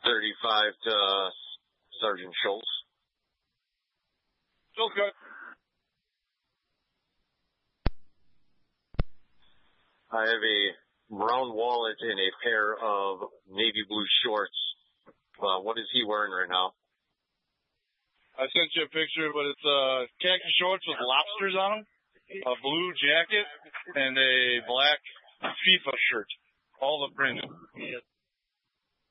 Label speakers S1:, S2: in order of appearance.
S1: 35 to Sergeant Schultz.
S2: Still good.
S1: I have a brown wallet and a pair of navy blue shorts. What is he wearing right now?
S2: I sent you a picture, but it's khaki shorts with lobsters on them, a blue jacket, and a black FIFA shirt. All the printed.